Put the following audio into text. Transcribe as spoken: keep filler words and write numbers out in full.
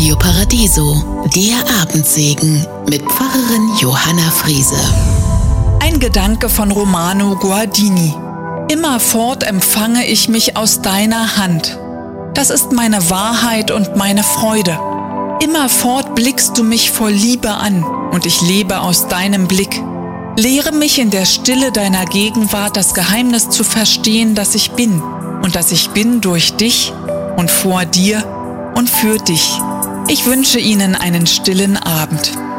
Radio Paradiso, der Abendsegen mit Pfarrerin Johanna Friese. Ein Gedanke von Romano Guardini. Immerfort empfange ich mich aus deiner Hand. Das ist meine Wahrheit und meine Freude. Immerfort blickst du mich voll Liebe an und ich lebe aus deinem Blick. Lehre mich in der Stille deiner Gegenwart das Geheimnis zu verstehen, dass ich bin und dass ich bin durch dich und vor dir und für dich. Ich wünsche Ihnen einen stillen Abend.